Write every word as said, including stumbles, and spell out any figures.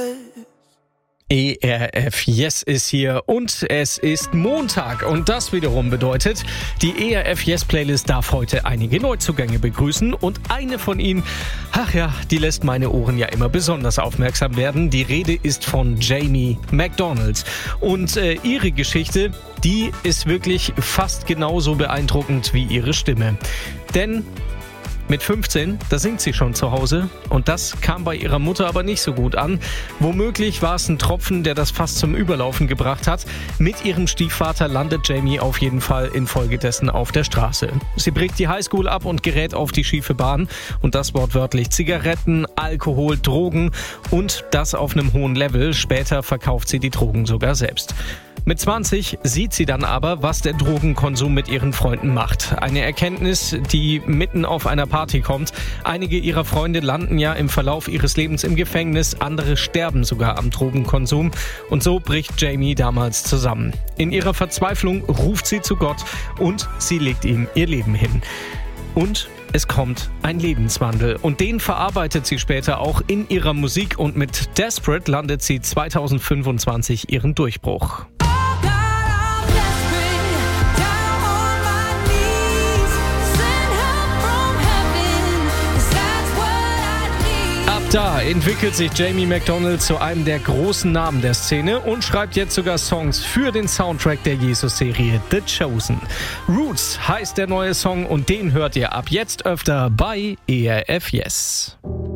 E R F Yes ist hier und es ist Montag und das wiederum bedeutet, die E R F Yes Playlist darf heute einige Neuzugänge begrüßen und eine von ihnen, ach ja, die lässt meine Ohren ja immer besonders aufmerksam werden. Die Rede ist von Jamie McDonald und äh, ihre Geschichte, die ist wirklich fast genauso beeindruckend wie ihre Stimme. Denn mit fünfzehn, da singt sie schon zu Hause und das kam bei ihrer Mutter aber nicht so gut an. Womöglich war es ein Tropfen, der das fast zum Überlaufen gebracht hat. Mit ihrem Stiefvater landet Jamie auf jeden Fall infolgedessen auf der Straße. Sie bricht die Highschool ab und gerät auf die schiefe Bahn und das wortwörtlich Zigaretten, Alkohol, Drogen und das auf einem hohen Level. Später verkauft sie die Drogen sogar selbst. Mit zwanzig sieht sie dann aber, was der Drogenkonsum mit ihren Freunden macht. Eine Erkenntnis, die mitten auf einer Party kommt. Einige ihrer Freunde landen ja im Verlauf ihres Lebens im Gefängnis, andere sterben sogar am Drogenkonsum. Und so bricht Jamie damals zusammen. In ihrer Verzweiflung ruft sie zu Gott und sie legt ihm ihr Leben hin. Und es kommt ein Lebenswandel und den verarbeitet sie später auch in ihrer Musik und mit Desperate landet sie zweitausendfünfundzwanzig ihren Durchbruch. Da entwickelt sich Jamie McDonald zu einem der großen Namen der Szene und schreibt jetzt sogar Songs für den Soundtrack der Jesus-Serie The Chosen. Roots heißt der neue Song und den hört ihr ab jetzt öfter bei E R F Yes.